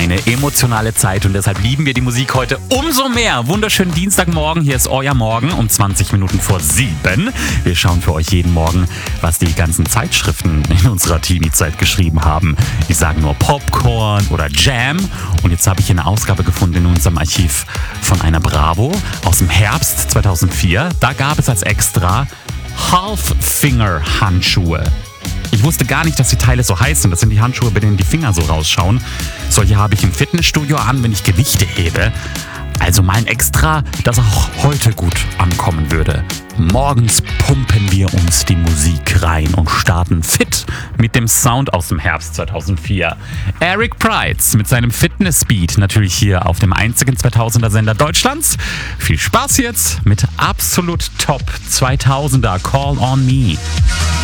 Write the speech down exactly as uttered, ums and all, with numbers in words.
eine emotionale Zeit und deshalb lieben wir die Musik heute umso mehr. Wunderschönen Dienstagmorgen, hier ist euer Morgen um zwanzig Minuten vor sieben. Wir schauen für euch jeden Morgen, was die ganzen Zeitschriften in unserer Teenie-Zeit geschrieben haben. Ich sage nur Popcorn oder Jam und jetzt habe ich hier eine Ausgabe gefunden in unserem Archiv von einer Bravo aus dem Herbst zweitausendvier. Da gab es als Extra Half-Finger-Handschuhe. Ich wusste gar nicht, dass die Teile so heißen. Das sind die Handschuhe, bei denen die Finger so rausschauen. Solche habe ich im Fitnessstudio an, wenn ich Gewichte hebe. Also mein Extra, das auch heute gut ankommen würde. Morgens pumpen wir uns die Musik rein und starten fit mit dem Sound aus dem Herbst zweitausendvier. Eric Prydz mit seinem Fitness-Beat, natürlich hier auf dem einzigen zweitausender Sender Deutschlands. Viel Spaß jetzt mit absolut Top zweitausender Call on Me.